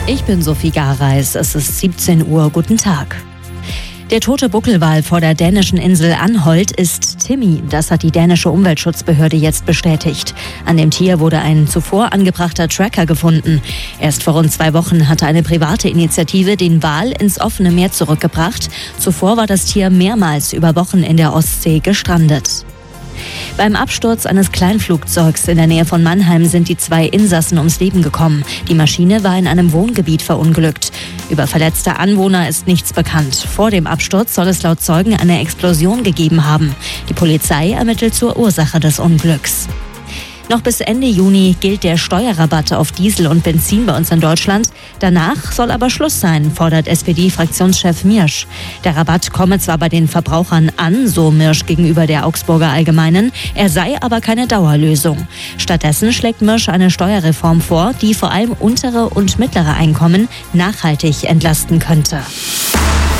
Ich bin Sophie Gareis, es ist 17 Uhr, guten Tag. Der tote Buckelwal vor der dänischen Insel Anholt ist Timmy. Das hat die dänische Umweltschutzbehörde jetzt bestätigt. An dem Tier wurde ein zuvor angebrachter Tracker gefunden. Erst vor rund 2 Wochen hatte eine private Initiative den Wal ins offene Meer zurückgebracht. Zuvor war das Tier mehrmals über Wochen in der Ostsee gestrandet. Beim Absturz eines Kleinflugzeugs in der Nähe von Mannheim sind die 2 Insassen ums Leben gekommen. Die Maschine war in einem Wohngebiet verunglückt. Über verletzte Anwohner ist nichts bekannt. Vor dem Absturz soll es laut Zeugen eine Explosion gegeben haben. Die Polizei ermittelt zur Ursache des Unglücks. Noch bis Ende Juni gilt der Steuerrabatt auf Diesel und Benzin bei uns in Deutschland. Danach soll aber Schluss sein, fordert SPD-Fraktionschef Miersch. Der Rabatt komme zwar bei den Verbrauchern an, so Miersch gegenüber der Augsburger Allgemeinen, er sei aber keine Dauerlösung. Stattdessen schlägt Miersch eine Steuerreform vor, die vor allem untere und mittlere Einkommen nachhaltig entlasten könnte.